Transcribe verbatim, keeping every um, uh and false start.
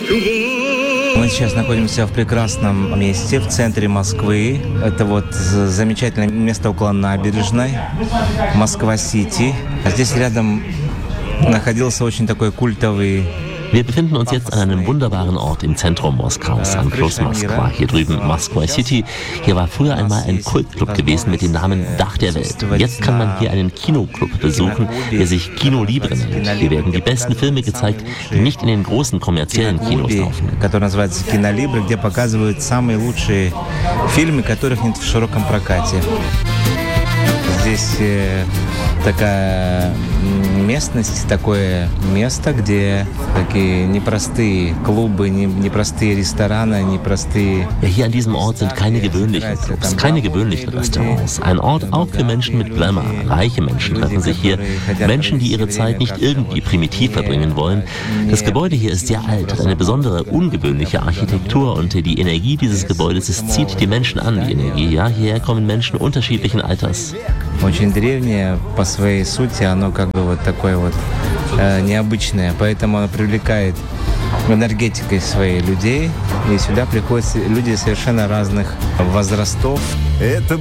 Мы сейчас находимся в прекрасном месте в центре Москвы. Это вот замечательное место около набережной, Москва-Сити. Здесь рядом находился очень такой культовый. Wir befinden uns jetzt an einem wunderbaren Ort im Zentrum Moskaus, am Fluss Moskwa, hier drüben Moskwa City. Hier war früher einmal ein Kultclub gewesen mit dem Namen Dach der Welt. Jetzt kann man hier einen Kinoclub besuchen, der sich Kino Libre nennt. Hier werden die besten Filme gezeigt, die nicht in den großen kommerziellen Kinos laufen. Который называется Кино Либре, где показывают самые лучшие фильмы, которых нет в широком прокате. Здесь такая местность, такое место, где такие непростые клубы, непростые рестораны, непростые... Ja, hier an diesem Ort sind keine gewöhnlichen Clubs, keine gewöhnlichen Restaurants. Ein Ort auch für Menschen mit Glamour. Reiche Menschen treffen sich hier. Menschen, die ihre Zeit nicht irgendwie primitiv verbringen wollen. Das Gebäude hier ist sehr alt, hat eine besondere, ungewöhnliche Architektur und die Energie dieses Gebäudes, es zieht die Menschen an, die Energie. Ja, hierher kommen Menschen unterschiedlichen Alters. Очень древнее по своей сути, оно как бы вот такое вот э, необычное, поэтому оно привлекает энергетикой своих людей, и сюда приходят люди совершенно разных возрастов. Это